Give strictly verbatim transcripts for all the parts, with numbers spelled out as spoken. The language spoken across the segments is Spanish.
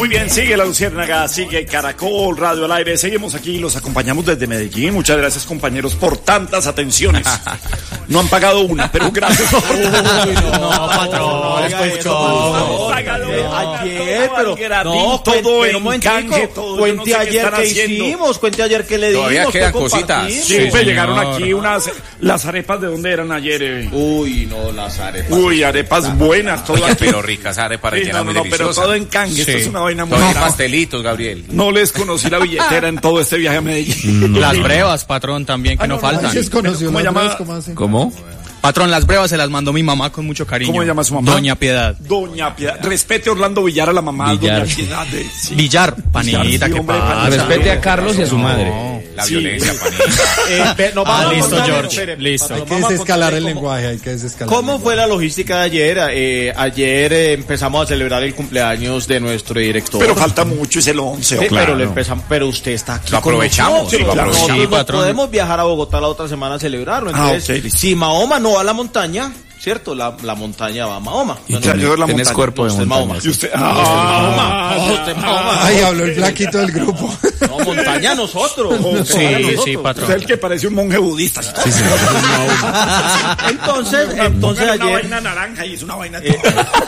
Muy bien, sigue La Luciérnaga, sigue Caracol Radio al aire. Seguimos aquí, los acompañamos desde Medellín. Muchas gracias, compañeros, por tantas atenciones. No han pagado una, pero gracias. Uy, no, no, patrón, no escuchó. No, ayer, pero no, todo en canje, todo. Cuente ayer qué hicimos, cuente ayer qué le dimos. Todavía quedan cositas. Sí, sí, pues llegaron aquí unas, las arepas, ¿de dónde eran ayer? Eh? Uy, no, las arepas. Uy, arepas buenas, todas aquí. Pero ricas, arepas rellenas no, muy no, no, deliciosas. pero todo en canje, esto es una vaina muy grande. Pastelitos, Gabriel. No les conocí la billetera en todo este viaje a Medellín. No. Las brevas, patrón, también, que ah, no, no faltan. ¿Cómo llama? ¿Cómo? Patrón, las brevas se las mandó mi mamá con mucho cariño. ¿Cómo llama su mamá? Doña Piedad. Doña Piedad. Respete a Orlando Villar, a la mamá. Villar. Doña Piedad. De, sí. Villar, panita, sí, que hombre, pasa. Respete a Carlos y a su madre. No, la sí. violencia, panita. Eh, pe, no, ah, listo, contar, George. espere, listo. Hay que desescalar el lenguaje, hay que desescalar. ¿Cómo fue la logística de ayer? Eh, ayer eh, empezamos a celebrar el cumpleaños de nuestro director. Pero falta mucho, es el once. Sí, claro. pero le empezamos, pero usted está aquí. Lo aprovechamos. Sí, claro. Sí, Nosotros no patrón. podemos viajar a Bogotá la otra semana a celebrarlo. Entonces, ah, okay. Si Mahoma no va a la montaña, ¿cierto? La, la montaña va a Mahoma. Y ya, yo la Tienes cuerpo de montaña. Y usted, ah, Mahoma. Usted Mahoma. Ay, habló el flaquito del grupo. No, montaña nosotros. Sí, nosotros. sí, patrón. Usted es el que parece un monje budista. Sí, sí, entonces, entonces una ayer. Una vaina naranja y es una vaina. Eh,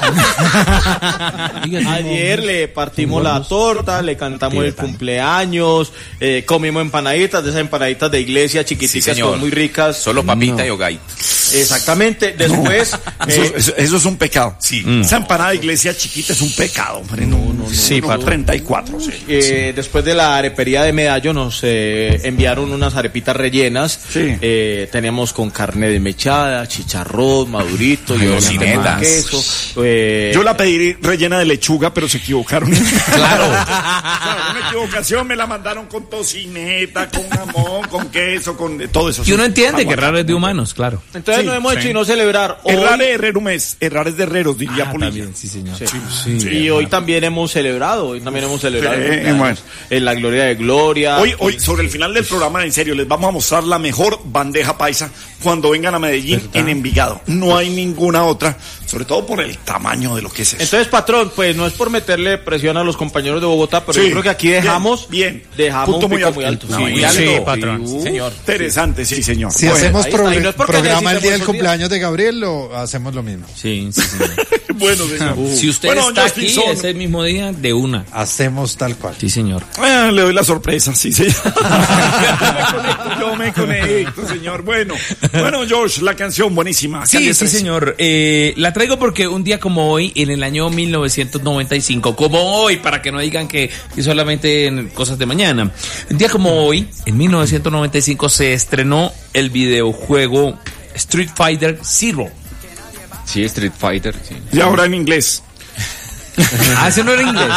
ayer le partimos la torta, le cantamos el cumpleaños, eh, comimos empanaditas, de esas empanaditas de iglesia chiquiticas, sí, muy ricas. Solo papita no. y hogaito. Exactamente. Después, eso, eh, eso, eso es un pecado. Sí. Mm. Esa empanada de iglesia chiquita es un pecado, hombre. No, no, no. Sí, no, patrón. treinta y cuatro, sí. Eh, sí. Después de la arepería de Medallo nos eh, enviaron unas arepitas rellenas. Sí. Eh, teníamos con carne desmechada, chicharrón, madurito, y cocinetas. queso. Eh, Yo la pedí rellena de lechuga, pero se equivocaron. Claro. Claro, una equivocación, me la mandaron con tocineta, con jamón, con queso, con de, todo eso. Y uno entiende Agua, que raro es de humanos, claro. Entonces sí, nos hemos sí. hecho y no celebrar. Hoy, Errar es herrerumes, errar es de herreros, diría Ah, Polilla. también, sí, señor. Sí. Sí. Sí. Y hoy también hemos celebrado, hoy también hemos celebrado Sí, el cumpleaños, bueno. en la Gloria de Gloria. Hoy, hoy, sobre el final del programa, en serio, les vamos a mostrar la mejor bandeja paisa cuando vengan a Medellín, ¿verdad? En Envigado. No hay ninguna otra, sobre todo por el tamaño de lo que es eso. Entonces, patrón, pues no es por meterle presión a los compañeros de Bogotá, pero Sí. yo creo que aquí dejamos, bien, bien. dejamos Punto un muy pico alto. muy alto. No, Sí, muy alto. Sí, patrón. Sí, Señor. Interesante, sí, señor. Si Bueno, hacemos ahí está, pro- y no es porque programa el día del necesitemos cumpleaños de Gabriel, lo hacemos lo mismo. Sí, sí, señor. bueno, señor. Si usted Bueno, está Justin aquí Son. ese mismo día, de una. Hacemos tal cual. Sí, señor. Ah, le doy la sorpresa, sí, señor. yo me conecto, yo me conecto, señor. Bueno, bueno, Josh, la canción buenísima. Sí, Calle sí, trece. señor. Eh, la traigo porque un día como hoy, en el año mil novecientos noventa y cinco, como hoy, para que no digan que, que solamente en cosas de mañana. Un día como hoy, en mil novecientos noventa y cinco, se estrenó el videojuego Street Fighter Zero. Sí, Street Fighter, sí. Y ahora en inglés. Ah, ese no era inglés.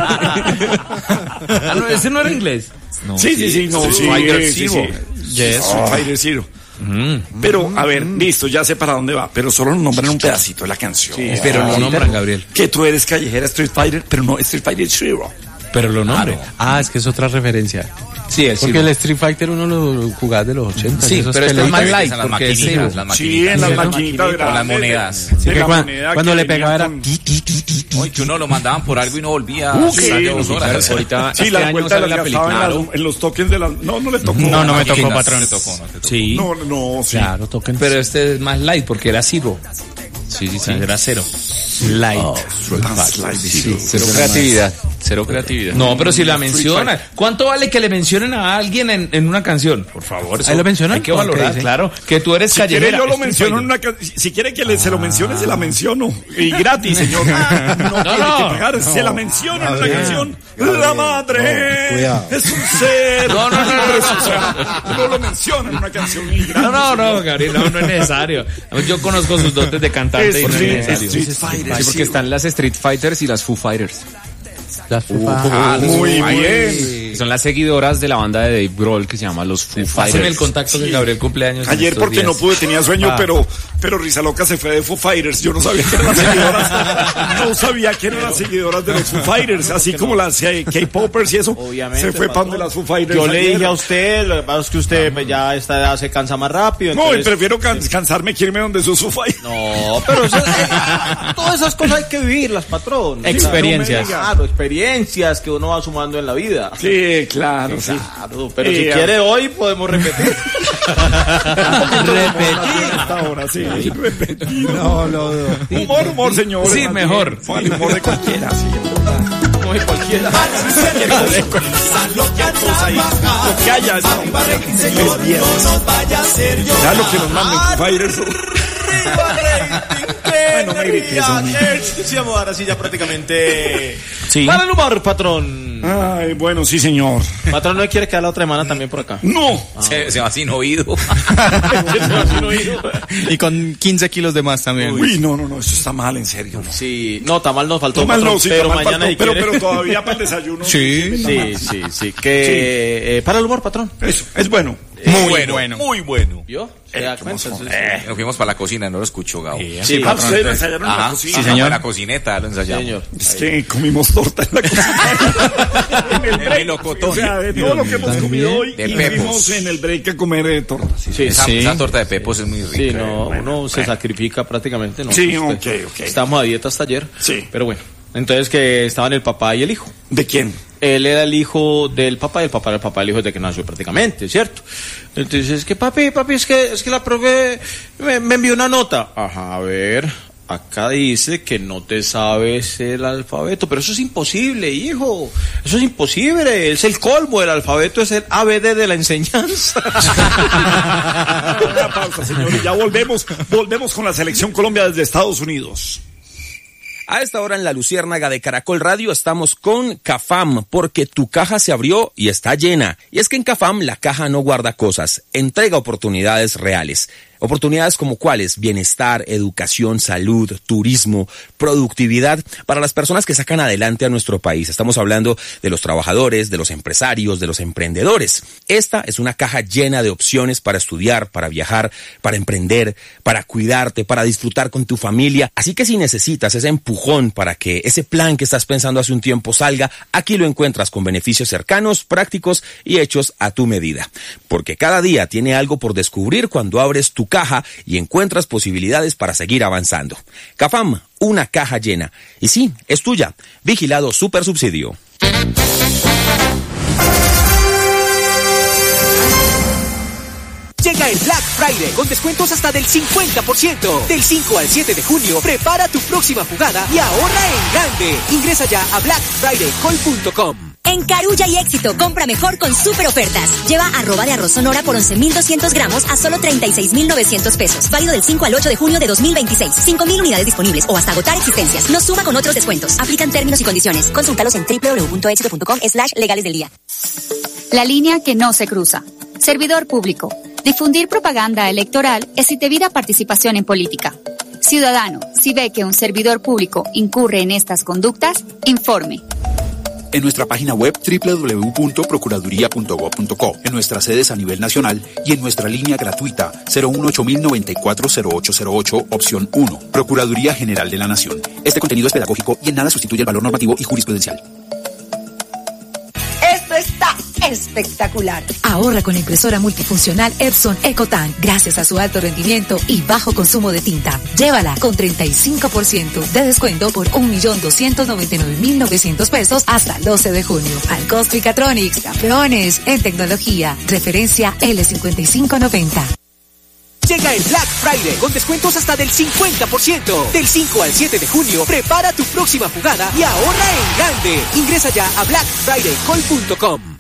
Ah, no, ese no era inglés. No, Sí, sí, sí, no, Street sí, Fighter sí, Zero. sí. Yes. Street Fighter Zero. Pero, a ver, listo, ya sé para dónde va, pero solo nos nombran un pedacito de la canción. Sí, pero lo nombran, Gabriel. Que tú eres callejera Street Fighter, pero no Street Fighter Zero. Pero lo nombran. Ah, es que es otra referencia. Sí, el Porque Zero. el Street Fighter uno lo jugaba de los ochenta. Sí, pero este es más light, Las porque es maquinitas, Zero. las Sí, en las maquinitas. maquinitas Con las grandes. monedas. de- de que la cuan- moneda cuando que le venía pegaba era con- ti, ti, ti, ti, ti. Oye, que uno lo mandaban por algo y no volvía Uh, a sí, de dos sí, horas. Ahorita, Sí, este las año vueltas sale las la gastaba película. en, las- en los tokens de las... No, no le tocó. No, no me tocó, Maquinitas, patrón. no te tocó, no te tocó. Sí, No, no, sí. Claro, toquen. pero este es más light porque era Zero. sí, sí, sí. Era cero. Light. Más light, sí. Cero creatividad. Cero creatividad. No, pero si la menciona. ¿Cuánto vale que le mencionen a alguien en, en una canción? Por favor. eso ¿Ahí lo mencionan? Hay que ¿Cómo valorar, que dice? claro. Que tú eres Si quiere callejera. yo lo Street menciono en Fighter. una ca- si quiere que le, se lo mencione, se la menciono. Y gratis, señor. No, tiene no. que pagar, se la menciono en una canción. La madre cuidado. es un ser. No, no, no, no, no. O sea, no lo menciona en una canción y gratis. No, no, no, Gabriel, no, no es necesario. Yo conozco sus dotes de cantante y no es Street, necesario. Street Fighter. Sí, porque están las Street Fighters y las Foo Fighters. Las Foo Ah, Muy los bien. Fighters. son las seguidoras de la banda de Dave Grohl que se llama los Foo Fighters. Pásenme el contacto que Gabriel cumpleaños. Ayer porque no pude, tenía sueño, Ah. pero pero Risa Loca se fue de Foo Fighters. Yo no sabía que eran las seguidoras. No sabía que eran las seguidoras de los Foo Fighters, así como las eh, K-popers y eso. Obviamente, se fue patrón. para las Foo Fighters. Yo le ayer. dije a usted, lo que pasa es que usted pues, ya a esta edad se cansa más rápido. No, y entonces- prefiero can- cansarme que irme donde esos Foo Fighters. No, pero eso- eh, todas esas cosas hay que vivirlas, patrón. Experiencias. Claro, experiencias que uno va sumando en la vida. Sí, claro, sí. Claro, pero Sí, si ah. quiere hoy podemos repetir. Repetir. Hasta ahora, sí, repetir. No, lo dudo. Humor, humor, señores. Sí, más mejor. bien. Fue el humor de cualquiera, sí. Como de cualquiera. Lo que haya, esta es viernes. Ya lo que nos manden Foo Fighters. Ay, no me grites, hombre. Sí, vamos ahora sí ya prácticamente. Sí. Para el humor, patrón. Ay, bueno, sí, señor. Patrón, ¿no quiere quedar la otra semana también por acá? No. Se, se va sin oído. Y con quince kilos de más también. Uy, no, no, no, eso está mal, en serio. No. Sí, no, tamal nos faltó, Tamal patrón, no, sí, pero tamal mañana faltó, si pero, quiere. pero todavía para el desayuno. Sí. Sí, sí, sí. Que, eh, para el humor, patrón. Eso, es bueno. Muy bueno, muy bueno. ¿Vio? ¿Se da cuenta? Sí, sí. Eh, nos fuimos para la cocina, no lo escucho, Gabo. Sí, Ah, patrón. ustedes lo ensayaron en la Ajá, cocina. sí, señor. señor. La cocineta lo ensayamos. Señor. Es que comimos torta en la cocina. en el En el break. melocotón. O sea, de todo lo que hemos comido hoy, De y pepos. fuimos en el break a comer eh, torta. Sí, Sí, Esa, Sí. esa torta de pepos es muy rica. Sí, no, uno se sacrifica prácticamente, ¿no? Sí, Usted- ok, ok. Estábamos a dieta hasta ayer. Sí. Pero bueno, entonces que estaban el papá y el hijo. ¿De quién? Él era el hijo del papá y el papá era el papá del hijo desde que nació prácticamente, ¿cierto? Entonces es que papi, papi, es que, es que la profe me, me envió una nota. Ajá, a ver, acá dice que no te sabes el alfabeto, pero eso es imposible, hijo. Eso es imposible, es el colmo, el alfabeto es el A B D de la enseñanza. Una pausa, señor, y ya volvemos. Volvemos con la selección Colombia desde Estados Unidos. A esta hora en la Luciérnaga de Caracol Radio estamos con Cafam, porque tu caja se abrió y está llena. Y es que en Cafam la caja no guarda cosas, entrega oportunidades reales. Oportunidades como cuáles: bienestar, educación, salud, turismo, productividad para las personas que sacan adelante a nuestro país. Estamos hablando de los trabajadores, de los empresarios, de los emprendedores. Esta es una caja llena de opciones para estudiar, para viajar, para emprender, para cuidarte, para disfrutar con tu familia. Así que si necesitas ese empujón para que ese plan que estás pensando hace un tiempo salga, aquí lo encuentras con beneficios cercanos, prácticos y hechos a tu medida. Porque cada día tiene algo por descubrir cuando abres tu caja y encuentras posibilidades para seguir avanzando. Cafam, una caja llena. Y sí, es tuya. Vigilado Supersubsidio. Llega el Black Friday con descuentos hasta del cincuenta por ciento. Del cinco al siete de junio, prepara tu próxima jugada y ahorra en grande. Ingresa ya a black friday call punto com. En Carulla y Éxito, compra mejor con super ofertas. Lleva arroba de arroz Sonora por once mil doscientos gramos a solo treinta y seis mil novecientos pesos. Válido del cinco al ocho de junio de dos mil veintiséis. cinco mil unidades disponibles o hasta agotar existencias. No suma con otros descuentos. Aplican términos y condiciones. Consúltalos en doble u doble u doble u punto éxito punto com slash legales del día. La línea que no se cruza. Servidor público. Difundir propaganda electoral es indebida participación en política. Ciudadano, si ve que un servidor público incurre en estas conductas, informe. En nuestra página web doble u doble u doble u punto procuraduría punto gob punto co, en nuestras sedes a nivel nacional y en nuestra línea gratuita cero uno ocho mil noventa y cuatro cero ocho cero ocho, opción uno. Procuraduría General de la Nación. Este contenido es pedagógico y en nada sustituye el valor normativo y jurisprudencial. Esto está espectacular. Ahorra con la impresora multifuncional Epson EcoTank gracias a su alto rendimiento y bajo consumo de tinta. Llévala con treinta y cinco por ciento de descuento por un millón doscientos noventa y nueve mil novecientos pesos hasta el doce de junio. Alcost Mechatronics, campeones en tecnología. Referencia L cincuenta y cinco noventa. Llega el Black Friday con descuentos hasta del cincuenta por ciento. Del cinco al siete de junio, prepara tu próxima jugada y ahorra en grande. Ingresa ya a black friday call punto com.